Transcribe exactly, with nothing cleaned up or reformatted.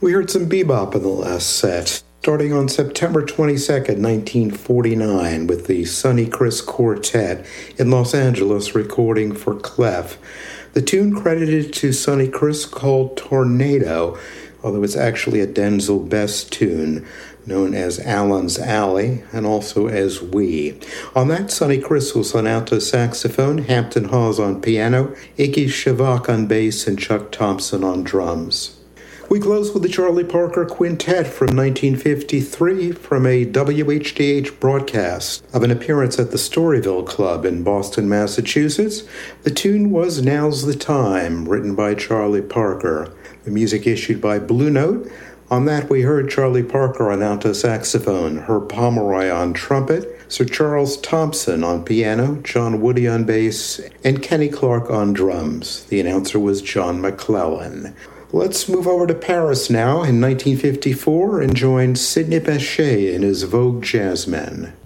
We heard some bebop in the last set, starting on September twenty-second, nineteen forty-nine, with the Sonny Criss Quartet in Los Angeles recording for Clef. The tune credited to Sonny Criss called Tornado, although it's actually a Denzel Best tune, known as Allen's Alley, and also as We. On that, Sonny Criss was on alto saxophone, Hampton Hawes on piano, Icky Shavak on bass, and Chuck Thompson on drums. We close with the Charlie Parker Quintet from nineteen fifty-three from a W H D H broadcast of an appearance at the Storyville Club in Boston, Massachusetts. The tune was Now's the Time, written by Charlie Parker. The music issued by Blue Note. On that, we heard Charlie Parker on alto saxophone, Herb Pomeroy on trumpet, Sir Charles Thompson on piano, John Woody on bass, and Kenny Clark on drums. The announcer was John McClellan. Let's move over to Paris now in nineteen fifty-four and join Sidney Bechet in his Vogue Jazzmen.